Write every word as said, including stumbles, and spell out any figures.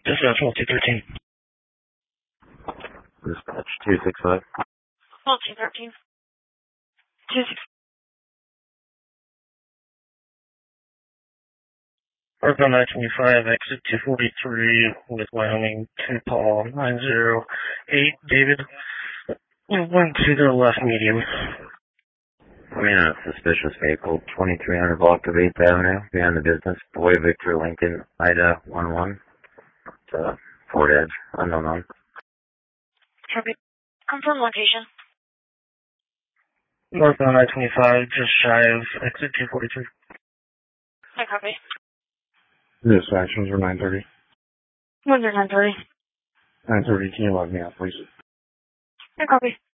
Dispatch one two thirteen. Dispatch two six five. one two thirteen. two six. Northbound I twenty-five, exit two forty-three with Wyoming two Paul nine zero eight. David, went to the left medium. Coming on a suspicious vehicle, twenty-three hundred block of eighth Avenue, behind the business, Boy Victor Lincoln, Ida one one. It's a Ford Edge, unknown on. Copy. Confirm location. Northbound I twenty-five, just shy of exit two forty-three. I copy. Dispatch, one nine thirty. one nine thirty. nine thirty, can you log me out, please? I copy.